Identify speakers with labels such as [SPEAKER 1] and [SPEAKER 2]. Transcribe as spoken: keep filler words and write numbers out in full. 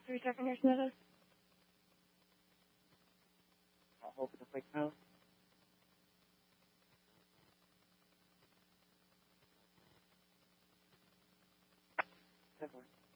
[SPEAKER 1] three second nurse notice. I'll hold it a quick note. Seven.